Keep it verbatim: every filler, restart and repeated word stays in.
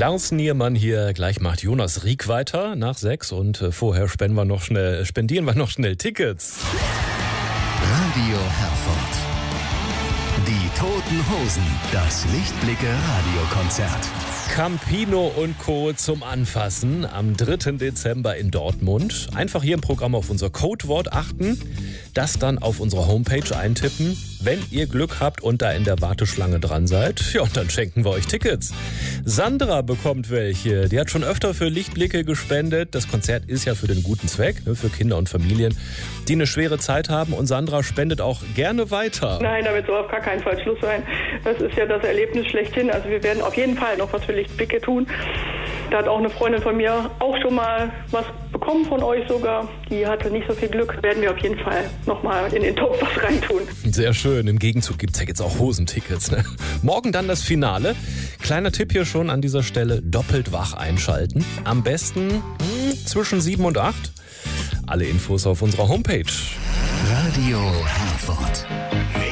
Lars Niermann hier, gleich macht Jonas Rieck weiter nach sechs und äh, vorher spenden wir noch schnell, spendieren wir noch schnell Tickets. Radio Herford. Die Toten Hosen, das Lichtblicke Radiokonzert. Campino und Co. zum Anfassen am dritten Dezember in Dortmund. Einfach hier im Programm auf unser Codewort achten, das dann auf unserer Homepage eintippen, wenn ihr Glück habt und da in der Warteschlange dran seid. Ja, und dann schenken wir euch Tickets. Sandra bekommt welche. Die hat schon öfter für Lichtblicke gespendet. Das Konzert ist ja für den guten Zweck, ne, für Kinder und Familien, die eine schwere Zeit haben. Und Sandra spendet auch gerne weiter. Nein, damit soll auf gar keinen Fall Schluss sein. Das ist ja das Erlebnis schlechthin. Also wir werden auf jeden Fall noch was für Lichtblicke tun. Da hat auch eine Freundin von mir auch schon mal was bekommen von euch sogar. Die hatte nicht so viel Glück. Werden wir auf jeden Fall nochmal in den Topf was reintun. Sehr schön. Im Gegenzug gibt es ja jetzt auch Hosentickets. Ne? Morgen dann das Finale. Kleiner Tipp hier schon an dieser Stelle. Doppelt wach einschalten. Am besten hm, zwischen sieben und acht. Alle Infos auf unserer Homepage. Radio Herford.